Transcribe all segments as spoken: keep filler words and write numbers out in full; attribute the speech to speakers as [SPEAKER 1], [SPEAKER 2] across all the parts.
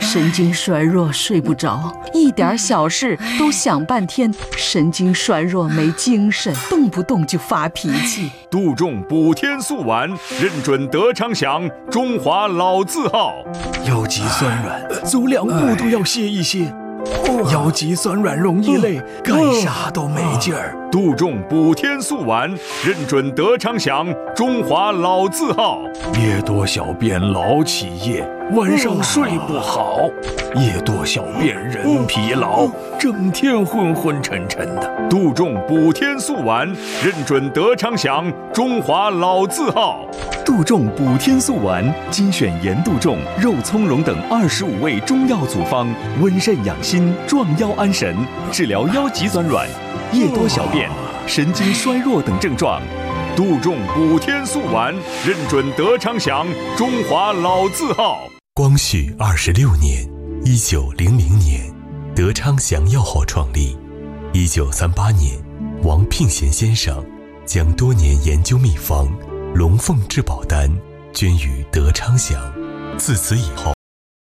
[SPEAKER 1] 神经衰弱睡不着，一点小事都想半天，神经衰弱没精神，动不动就发脾气。
[SPEAKER 2] 杜仲补天素丸，认准德昌祥，中华老字号。
[SPEAKER 3] 腰脊酸软，走两步都要歇一歇。腰脊酸软容易累，干啥都没劲儿。
[SPEAKER 2] 杜仲补天素丸，认准德昌祥，中华老字号。
[SPEAKER 3] 夜多小便老起夜，晚上睡不好。夜多小便人疲劳，整天昏昏沉沉的。
[SPEAKER 2] 杜仲补天素丸，认准德昌祥，中华老字号。
[SPEAKER 4] 杜仲补天素丸，精选盐杜仲、肉苁蓉等二十五味中药组方，温肾养心，壮腰安神，治疗腰脊酸软、夜多小便、神经衰弱等症状。
[SPEAKER 2] 杜仲补天素丸，认准德昌祥，中华老字号。
[SPEAKER 5] 光绪二十六年，一九零零年，德昌祥药号创立。一九三八年，王聘贤先生将多年研究秘方龙凤至宝丹捐于德昌祥。自此以后，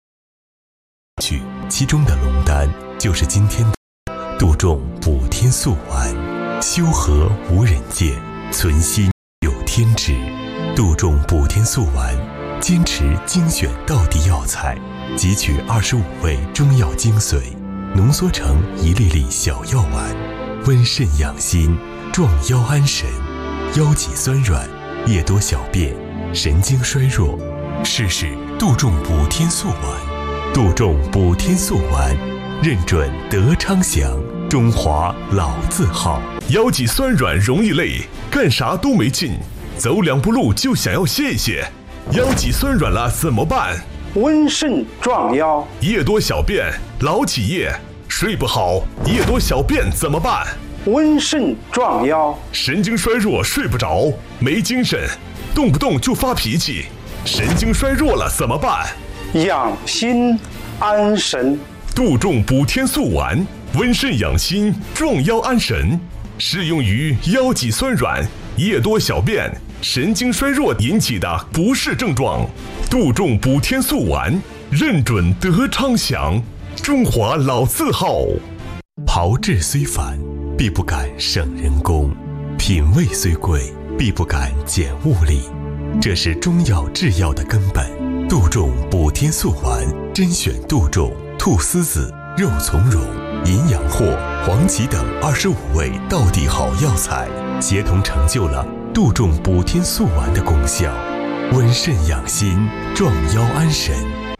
[SPEAKER 5] 其中的龙丹就是今天的杜仲补天素丸。修和无人见，存心有天知。杜仲补天素丸坚持精选道地药材，汲取二十五味中药精髓，浓缩成一粒粒小药丸，温肾养心，壮腰安神。腰脊酸软、夜多小便、神经衰弱，试试杜仲补天素丸。杜仲补天素丸，认准德昌祥，中华老字号。
[SPEAKER 6] 腰脊酸软容易累，干啥都没劲，走两步路就想要歇一歇。腰脊酸软了怎么办？
[SPEAKER 7] 温肾壮腰。
[SPEAKER 6] 夜多小便老起夜，睡不好，夜多小便怎么办？
[SPEAKER 7] 温肾壮腰。
[SPEAKER 6] 神经衰弱睡不着，没精神，动不动就发脾气，神经衰弱了怎么办？
[SPEAKER 7] 养心安神。
[SPEAKER 6] 杜仲补天素丸，温肾养心，壮腰安神，适用于腰脊酸软、夜多小便、神经衰弱引起的不适症状。杜仲补天素丸，认准德昌祥，中华老字号。
[SPEAKER 5] 炮制虽繁，必不敢省人工；品味虽贵，必不敢减物力。这是中药制药的根本。杜仲补天素丸，甄选杜仲、菟丝子、肉苁蓉、银阳藿、黄芪等二十五味道地好药材，协同成就了杜仲补天素丸的功效，温肾养心，壮腰安神。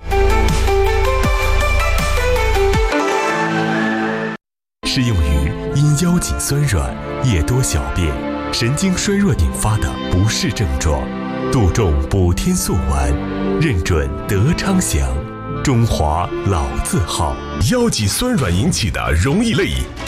[SPEAKER 5] 适用于因腰脊酸软、夜多小便、神经衰弱引发的不适症状。杜仲补天素丸，认准德昌祥，中华老字号。
[SPEAKER 6] 腰脊酸软引起的容易累、